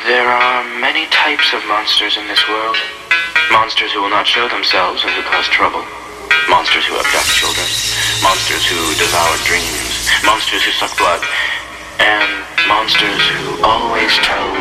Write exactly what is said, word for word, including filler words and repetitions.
There are many types of monsters in this world. Monsters who will not show themselves and who cause trouble. Monsters who abduct children. Monsters who devour dreams. Monsters who suck blood. And monsters who always tell